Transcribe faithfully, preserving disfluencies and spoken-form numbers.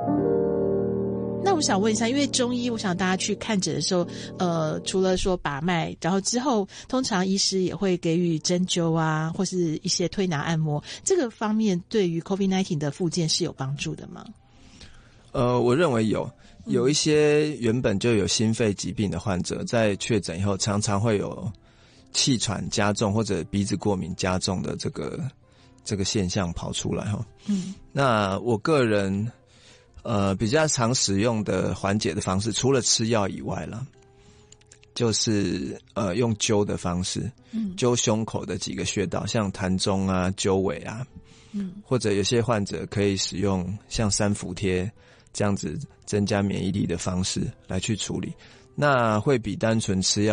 那我想问一下，因为中医我想大家去看诊的时候呃，除了说把脉，然后之后通常医师也会给予针灸啊或是一些推拿按摩，这个方面对于 COVID 十九 的复健是有帮助的吗？ 呃，我认为有有一些原本就有心肺疾病的患者在确诊以后常常会有气喘加重或者鼻子过敏加重的这个这个现象跑出来齁。嗯，那我个人呃，比较常使用的缓解的方式，除了吃药以外啦，就是呃用灸的方式，嗯，灸胸口的几个穴道，像膻中啊、灸尾啊，嗯，或者有些患者可以使用像三伏贴这样子增加免疫力的方式来去处理，那会比单纯吃药